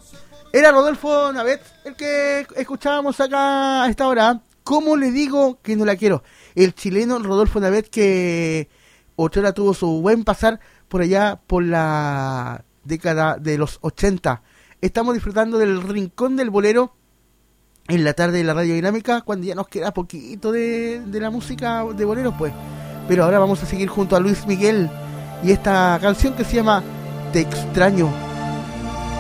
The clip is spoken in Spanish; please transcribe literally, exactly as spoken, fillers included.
Era Rodolfo Navet el que escuchábamos acá a esta hora. ¿Cómo le digo que no la quiero? El chileno Rodolfo Navet, que otrora tuvo su buen pasar por allá por la década de los ochenta. Estamos disfrutando del rincón del bolero en la tarde de la radio dinámica, cuando ya nos queda poquito de, de la música de boleros, pues. Pero ahora vamos a seguir junto a Luis Miguel y esta canción que se llama Te extraño.